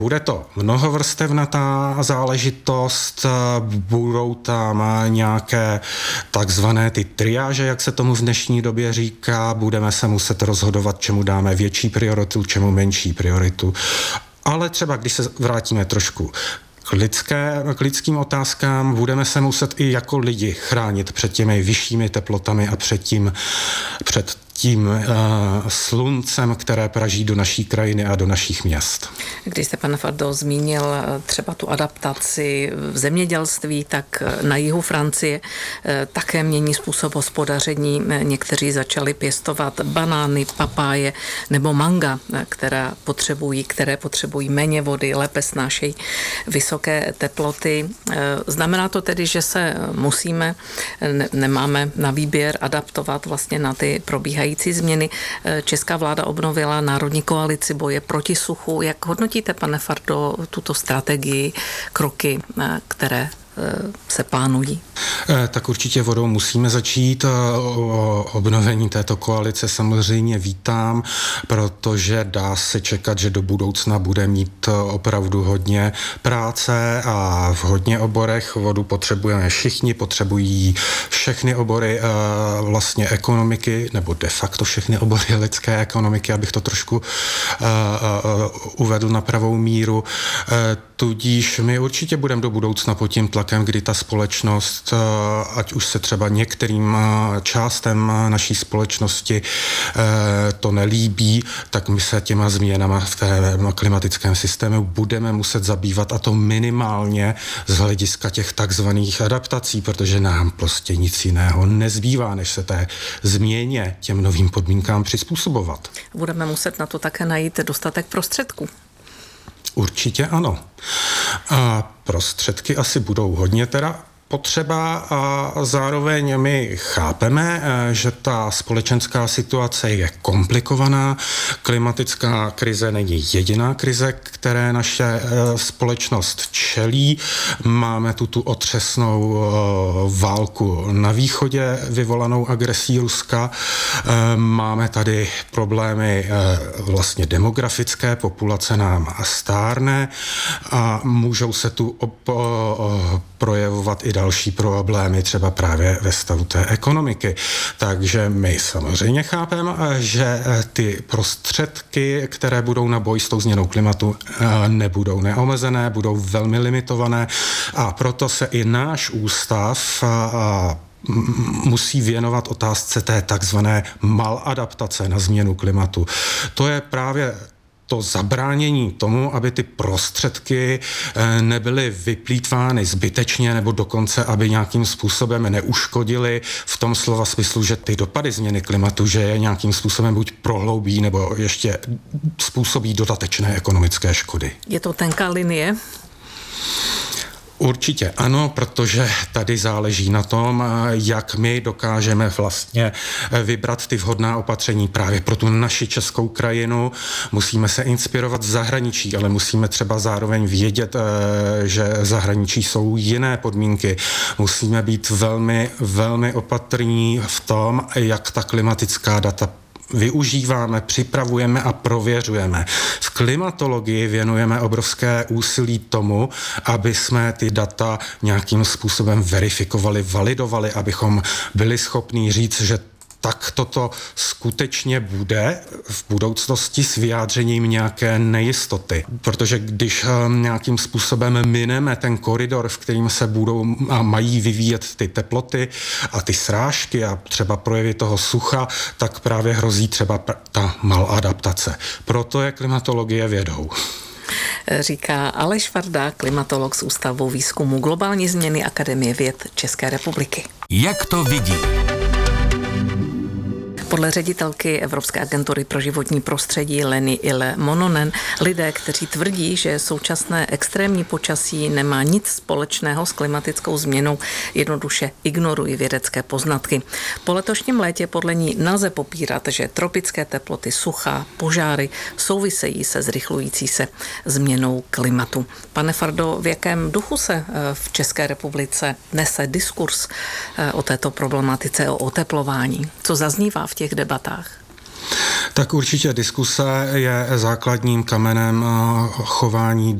Bude to mnohovrstevnatá záležitost, budou tam nějaké takzvané ty triáže, jak se tomu v dnešní době říká, budeme se muset rozhodovat, čemu dáme větší prioritu, čemu menší prioritu. Ale třeba, když se vrátíme trošku k lidským otázkám, budeme se muset i jako lidi chránit před těmi vyššími teplotami a před tím sluncem, které praží do naší krajiny a do našich měst. Když jste, pane Fardo, zmínil třeba tu adaptaci v zemědělství, tak na jihu Francie také mění způsob hospodaření. Někteří začali pěstovat banány, papáje nebo manga, které potřebují méně vody, lépe snášejí vysoké teploty. Znamená to tedy, že se nemáme na výběr adaptovat vlastně na ty probíhající změny. Česká vláda obnovila Národní koalici boje proti suchu. Jak hodnotíte, pane Fardo, tuto strategii, kroky, které se plánují? Tak určitě vodou musíme začít. O obnovení této koalice samozřejmě vítám, protože dá se čekat, že do budoucna bude mít opravdu hodně práce a v hodně oborech. Vodu potřebujeme všichni, potřebují všechny obory vlastně ekonomiky, nebo de facto všechny obory lidské ekonomiky, abych to trošku uvedl na pravou míru. Tudíž my určitě budeme do budoucna pod tím tlakem, kdy ta společnost, ať už se třeba některým částem naší společnosti to nelíbí, tak my se těma změnama v tom klimatickém systému budeme muset zabývat, a to minimálně z hlediska těch takzvaných adaptací, protože nám prostě nic jiného nezbývá, než se té změně, těm novým podmínkám přizpůsobovat. Budeme muset na to také najít dostatek prostředků. Určitě ano. A prostředky asi budou hodně potřeba a zároveň my chápeme, že ta společenská situace je komplikovaná. Klimatická krize není jediná krize, které naše společnost čelí. Máme tu otřesnou válku na východě vyvolanou agresí Ruska. Máme tady problémy vlastně demografické, populace nám stárne a můžou se tu projevovat i další problémy, třeba právě ve stavu té ekonomiky. Takže my samozřejmě chápeme, že ty prostředky, které budou na boj s tou změnou klimatu, nebudou neomezené, budou velmi limitované a proto se i náš ústav musí věnovat otázce té takzvané maladaptace na změnu klimatu. To je právě to zabránění tomu, aby ty prostředky nebyly vyplýtvány zbytečně nebo dokonce, aby nějakým způsobem neuškodily v tom slova smyslu, že ty dopady změny klimatu, že je nějakým způsobem buď prohloubí nebo ještě způsobí dodatečné ekonomické škody. Je to tenká linie? Určitě ano, protože tady záleží na tom, jak my dokážeme vlastně vybrat ty vhodná opatření právě pro tu naši českou krajinu. Musíme se inspirovat z zahraničí, ale musíme třeba zároveň vědět, že v zahraničí jsou jiné podmínky. Musíme být velmi, velmi opatrní v tom, jak ta klimatická data využíváme, připravujeme a prověřujeme. V klimatologii věnujeme obrovské úsilí tomu, aby jsme ty data nějakým způsobem verifikovali, validovali, abychom byli schopní říct, že tak toto skutečně bude v budoucnosti s vyjádřením nějaké nejistoty. Protože když nějakým způsobem mineme ten koridor, v kterým se budou a mají vyvíjet ty teploty a ty srážky a třeba projevy toho sucha, tak právě hrozí třeba ta maladaptace. Proto je klimatologie vědou. Říká Aleš Farda, klimatolog z Ústavu výzkumu globální změny Akademie věd České republiky. Jak to vidí? Podle ředitelky Evropské agentury pro životní prostředí Leny Ille Mononen, lidé, kteří tvrdí, že současné extrémní počasí nemá nic společného s klimatickou změnou, jednoduše ignorují vědecké poznatky. Po letošním létě podle ní nelze popírat, že tropické teploty, sucha, požáry souvisejí se zrychlující se změnou klimatu. Pane Fardo, v jakém duchu se v České republice nese diskurs o této problematice, o oteplování? Co zaznívá v těch debatách? Tak určitě diskuse je základním kamenem chování